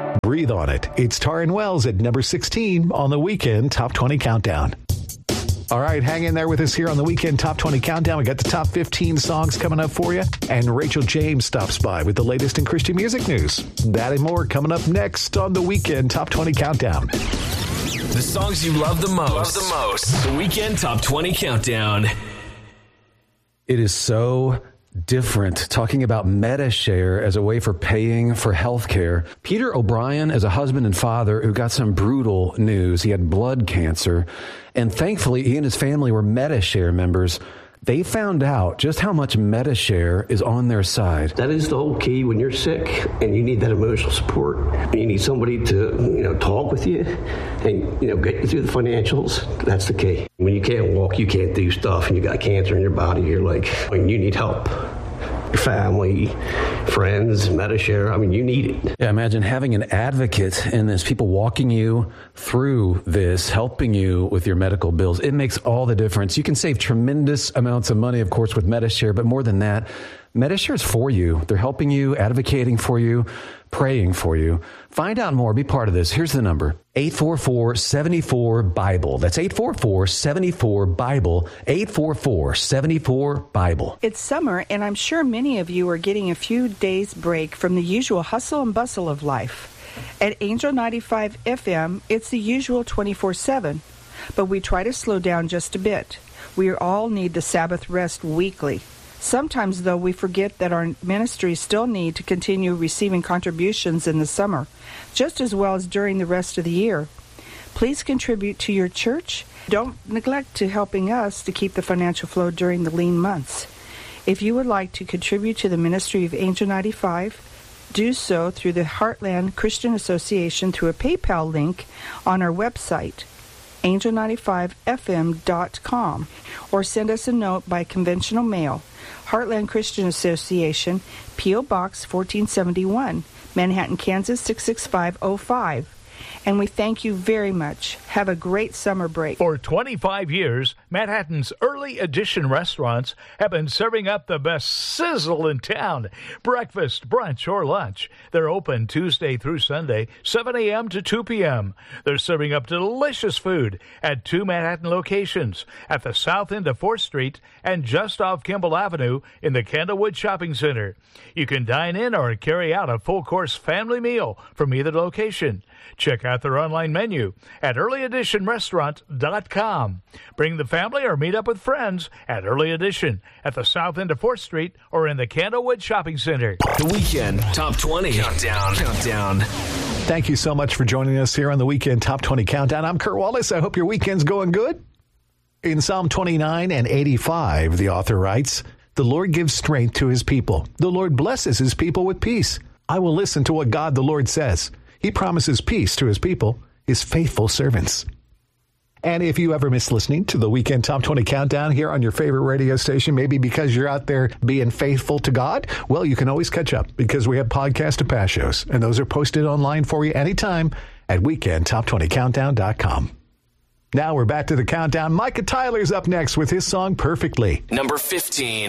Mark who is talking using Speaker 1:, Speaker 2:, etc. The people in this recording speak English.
Speaker 1: Breathe on it. It's Taryn Wells at number 16 on the Weekend Top 20 Countdown. All right, hang in there with us here on the Weekend Top 20 Countdown. We got the top 15 songs coming up for you. And Rachel James stops by with the latest in Christian music news. That and more coming up next on the Weekend Top 20 Countdown.
Speaker 2: The songs you love the most. The Weekend Top 20 Countdown.
Speaker 3: It is so different talking about MediShare as a way for paying for health care. Peter O'Brien is a husband and father who got some brutal news. He had blood cancer, and thankfully he and his family were MediShare members. They found out just how much MediShare is on their side.
Speaker 4: That is the whole key when you're sick and you need that emotional support. You need somebody to, talk with you and, get you through the financials. That's the key. When you can't walk, you can't do stuff, and you got cancer in your body, you're like, you need help. Your family, friends, MediShare, you need it.
Speaker 3: Yeah, imagine having an advocate in this, people walking you through this, helping you with your medical bills. It makes all the difference. You can save tremendous amounts of money, of course, with MediShare, but more than that, MediShare is for you. They're helping you, advocating for you, praying for you. Find out more. Be part of this. Here's the number. 844-74-BIBLE. That's 844-74-BIBLE. 844-74-BIBLE.
Speaker 5: It's summer, and I'm sure many of you are getting a few days break from the usual hustle and bustle of life. At Angel 95 FM, it's the usual 24/7, but we try to slow down just a bit. We all need the Sabbath rest weekly. Sometimes, though, we forget that our ministries still need to continue receiving contributions in the summer, just as well as during the rest of the year. Please contribute to your church. Don't neglect to helping us to keep the financial flow during the lean months. If you would like to contribute to the ministry of Angel 95, do so through the Heartland Christian Association through a PayPal link on our website, angel95fm.com, or send us a note by conventional mail. Heartland Christian Association, P.O. Box 1471, Manhattan, Kansas 66505. And we thank you very much. Have a great summer break.
Speaker 6: For 25 years, Manhattan's early edition restaurants have been serving up the best sizzle in town. Breakfast, brunch, or lunch. They're open Tuesday through Sunday, 7 a.m. to 2 p.m. They're serving up delicious food at 2 Manhattan locations, at the south end of 4th Street and just off Kimball Avenue in the Candlewood Shopping Center. You can dine in or carry out a full-course family meal from either location. Check out their online menu at earlyeditionrestaurant.com. Bring the family or meet up with friends at Early Edition at the south end of 4th Street or in the Candlewood Shopping Center.
Speaker 2: The Weekend Top 20 Countdown.
Speaker 1: Thank you so much for joining us here on the Weekend Top 20 Countdown. I'm Kurt Wallace. I hope your weekend's going good. In Psalm 29 and 85, the author writes, "The Lord gives strength to his people. The Lord blesses his people with peace. I will listen to what God the Lord says. He promises peace to his people, his faithful servants." And if you ever miss listening to the Weekend Top 20 Countdown here on your favorite radio station, maybe because you're out there being faithful to God, well, you can always catch up because we have podcast to past shows, and those are posted online for you anytime at weekendtop20countdown.com. Now we're back to the countdown. Micah Tyler's up next with his song Perfectly.
Speaker 2: Number 15.